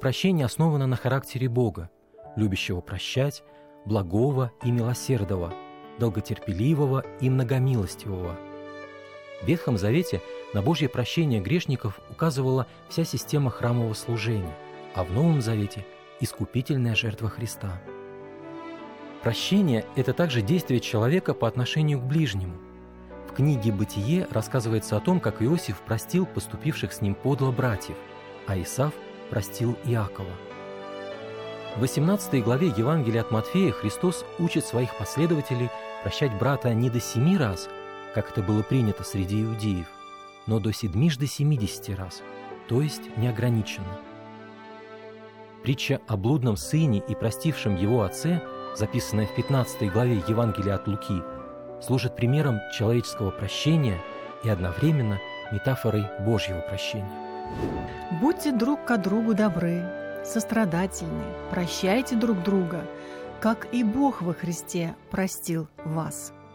прощения основано на характере Бога, любящего прощать, благого и милосердного, долготерпеливого и многомилостивого. В Ветхом Завете на Божье прощение грешников указывала вся система храмового служения, а в Новом Завете – искупительная жертва Христа. Прощение – это также действие человека по отношению к ближнему. В книге «Бытие» рассказывается о том, как Иосиф простил поступивших с ним подло братьев, а Исав простил Иакова. В 18 главе Евангелия от Матфея Христос учит своих последователей прощать брата не до 7 раз, как это было принято среди иудеев, но до 70 раз, то есть неограниченно. Притча о блудном сыне и простившем его отце, записанная в 15 главе Евангелия от Луки, служит примером человеческого прощения и одновременно метафорой Божьего прощения. Будьте друг к другу добры, сострадательны, прощайте друг друга, как и Бог во Христе простил вас.